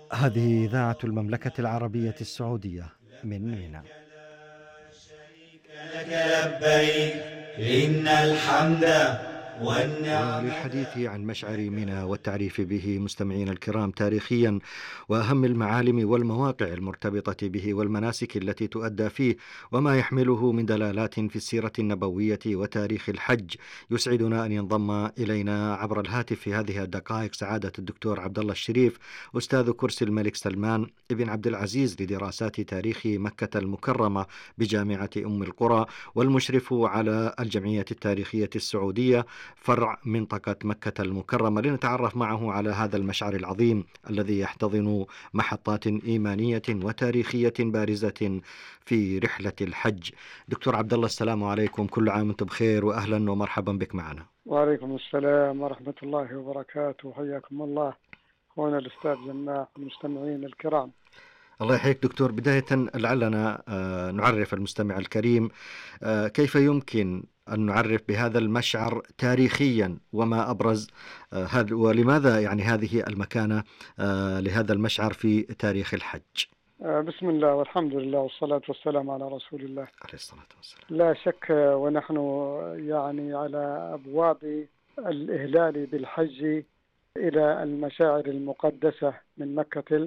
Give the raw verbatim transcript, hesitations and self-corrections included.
هذه إذاعة المملكة العربية السعودية من ميناء. لك لبيك إن الحمد والنعمة. وللحديث عن مشعر منى والتعريف به مستمعين الكرام تاريخيا وأهم المعالم والمواقع المرتبطة به والمناسك التي تؤدى فيه وما يحمله من دلالات في السيرة النبوية وتاريخ الحج، يسعدنا أن ينضم إلينا عبر الهاتف في هذه الدقائق سعادة الدكتور عبد الله الشريف، أستاذ كرسي الملك سلمان ابن عبد العزيز لدراسات تاريخ مكة المكرمة بجامعة أم القرى، والمشرف على الجمعية التاريخية السعودية فرع منطقة مكة المكرمة، لنتعرف معه على هذا المشعر العظيم الذي يحتضن محطات إيمانية وتاريخية بارزة في رحلة الحج. دكتور عبد الله، السلام عليكم، كل عام وانتم بخير وأهلا ومرحبا بك معنا. وعليكم السلام ورحمة الله وبركاته، حياكم الله هنا الأستاذ جماح المستمعين الكرام. الله يحييك دكتور. بداية لعلنا آه، نعرف المستمع الكريم آه، كيف يمكن أن نعرف بهذا المشعر تاريخيا وما أبرز آه، هذا ولماذا يعني هذه المكانة آه، لهذا المشعر في تاريخ الحج. آه، بسم الله والحمد لله والصلاة والسلام على رسول الله. عليه الصلاة والسلام. لا شك آه، ونحن يعني على أبواب الإهلال بالحج إلى المشاعر المقدسة من مكة